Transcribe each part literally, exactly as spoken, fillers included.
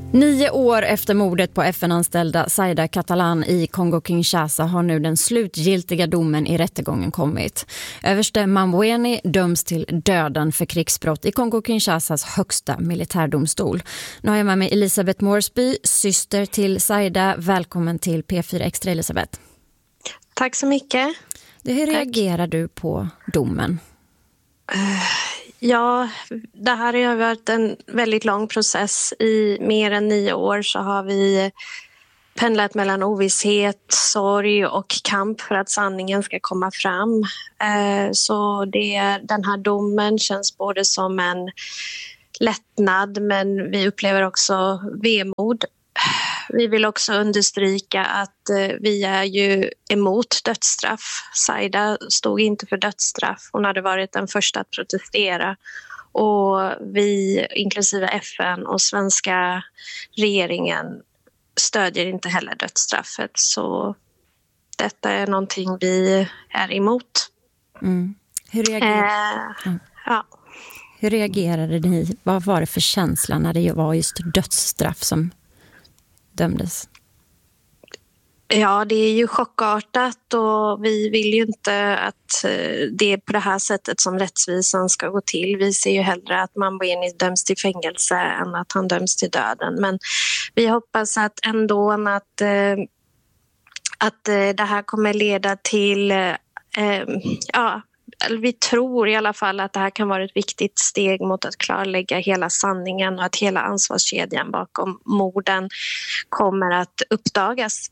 Nio år efter mordet på F N-anställda Zaida Catalán i Kongo-Kinshasa har nu den slutgiltiga domen i rättegången kommit. Överste Mambweni döms till döden för krigsbrott i Kongo-Kinshasas högsta militärdomstol. Nu har jag med mig Elisabeth Moresby, syster till Zaida. Välkommen till P fyra Extra, Elisabeth. Tack så mycket. Hur Tack. reagerar du på domen? Uh... Ja, det här har varit en väldigt lång process. I mer än nio år så har vi pendlat mellan ovisshet, sorg och kamp för att sanningen ska komma fram. Så det, den här domen känns både som en lättnad, men vi upplever också vemod. Vi vill också understryka att vi är ju emot dödsstraff. Zaida stod inte för dödsstraff. Hon hade varit den första att protestera. Och vi, inklusive F N och svenska regeringen, stödjer inte heller dödsstraffet. Så detta är någonting vi är emot. Mm. Hur reagerade, eh, ja. Hur reagerade ni? Vad var det för känsla när det var just dödsstraff som dömdes? Ja, det är ju chockartat och vi vill ju inte att det är på det här sättet som rättsvisan ska gå till. Vi ser ju hellre att Mambweni döms till fängelse än att han döms till döden. Men vi hoppas att ändå att, att det här kommer leda till... Ja, vi tror i alla fall att det här kan vara ett viktigt steg mot att klarlägga hela sanningen och att hela ansvarskedjan bakom morden kommer att uppdagas.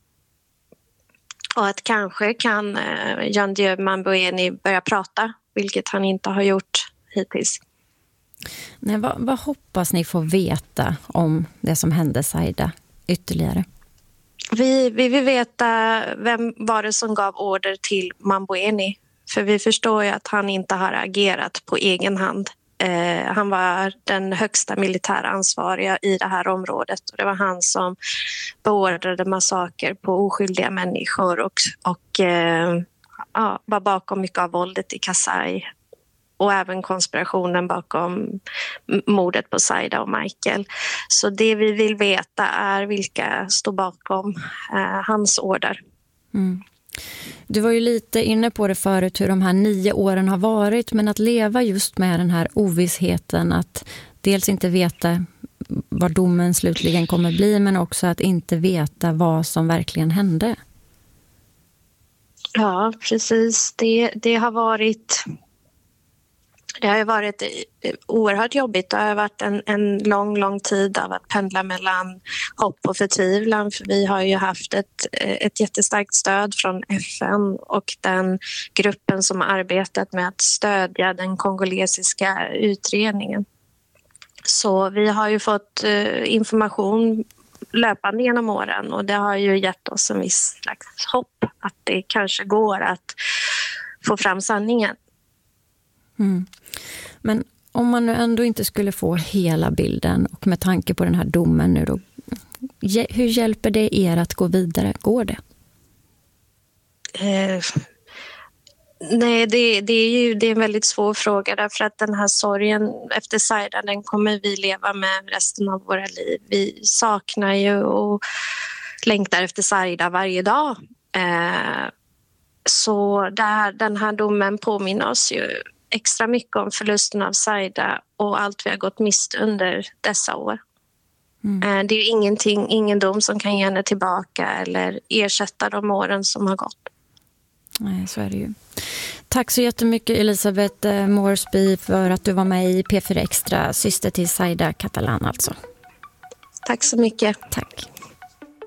Och att kanske kan eh, Jean-Dieu Mambweni börja prata, vilket han inte har gjort hittills. Nej, vad, vad hoppas ni få veta om det som hände Zaida ytterligare? Vi, vi vill veta vem var det som gav order till Mambweni. För vi förstår ju att han inte har agerat på egen hand. Eh, han var den högsta militära ansvariga i det här området. Och det var han som beordrade massaker på oskyldiga människor och, och eh, ja, var bakom mycket av våldet i Kasai. Och även konspirationen bakom mordet på Zaida och Michael. Så det vi vill veta är vilka står bakom eh, hans order. Mm. Du var ju lite inne på det förut hur de här nio åren har varit, men att leva just med den här ovissheten att dels inte veta vad domen slutligen kommer bli, men också att inte veta vad som verkligen hände. Ja, precis. Det, det har varit... Det har ju varit oerhört jobbigt. Det har varit en, en lång, lång tid av att pendla mellan hopp och förtvivlan. För vi har ju haft ett, ett jättestarkt stöd från F N och den gruppen som har arbetat med att stödja den kongolesiska utredningen. Så vi har ju fått information löpande genom åren och det har ju gett oss en viss slags hopp att det kanske går att få fram sanningen. Mm. Men om man nu ändå inte skulle få hela bilden och med tanke på den här domen nu då, hur hjälper det er att gå vidare? Går det? Eh, nej, det, det är ju det är en väldigt svår fråga därför att den här sorgen efter Zaida, den kommer vi leva med resten av våra liv. Vi saknar ju och längtar efter Zaida varje dag. Eh, så där, den här domen påminner oss ju extra mycket om förlusten av Zaida och allt vi har gått miste under dessa år. Mm. Det är ju ingenting, ingen dom som kan ge henne tillbaka eller ersätta de åren som har gått. Nej, så är det ju. Tack så jättemycket Elisabeth Moresby för att du var med i P fyra Extra, syster till Zaida Catalán alltså. Tack så mycket. Tack.